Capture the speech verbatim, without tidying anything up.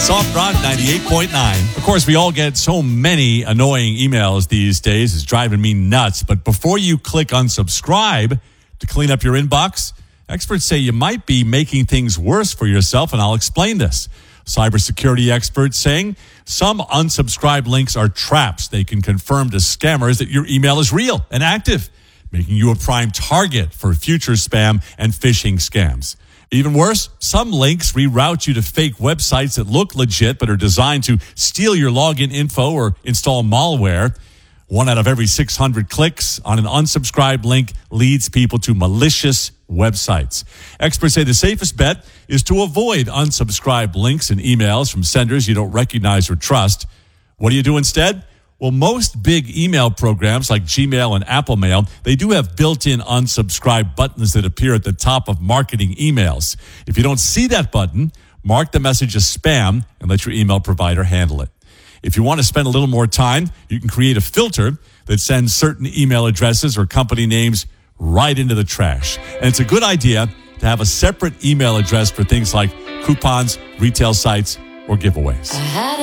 Soft Rock ninety-eight point nine. Of course, we all get so many annoying emails these days. It's driving me nuts. But before you click unsubscribe to clean up your inbox, experts say you might be making things worse for yourself, and I'll explain this. Cybersecurity experts saying some unsubscribe links are traps. They can confirm to scammers that your email is real and active, making you a prime target for future spam and phishing scams. Even worse, some links reroute you to fake websites that look legit but are designed to steal your login info or install malware. One out of every six hundred clicks on an unsubscribed link leads people to malicious websites. Experts say the safest bet is to avoid unsubscribed links and emails from senders you don't recognize or trust. What do you do instead? Well, most big email programs like Gmail and Apple Mail, they do have built-in unsubscribe buttons that appear at the top of marketing emails. If you don't see that button, mark the message as spam and let your email provider handle it. If you want to spend a little more time, you can create a filter that sends certain email addresses or company names right into the trash. And it's a good idea to have a separate email address for things like coupons, retail sites, or giveaways.